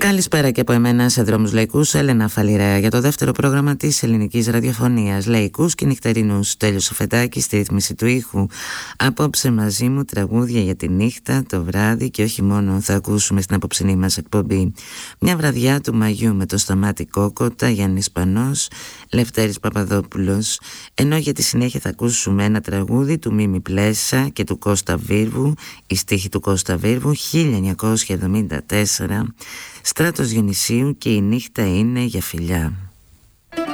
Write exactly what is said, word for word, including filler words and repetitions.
Καλησπέρα και από εμένα σε Δρόμους Λαϊκούς, Έλενα Φαλιρέα, για το δεύτερο πρόγραμμα της ελληνικής ραδιοφωνίας. Λαϊκούς και νυχτερινούς, Τέλειος Σοφετάκης στη ρύθμιση του ήχου. Απόψε μαζί μου τραγούδια για τη νύχτα, το βράδυ, και όχι μόνο θα ακούσουμε στην απόψινή μας εκπομπή μια βραδιά του Μαγιού με το Σταμάτη Κόκοτα, Γιάννης Πανός, Λευτέρης Παπαδόπουλος, ενώ για τη συνέχεια θα ακούσουμε ένα τραγούδι του Μίμη Πλέσα και του Κώστα Βίρβου, η στίχη του Κώστα Βίρβου, χίλια εννιακόσια εβδομήντα τέσσερα, Στράτος Διονυσίου και η νύχτα είναι για φιλιά.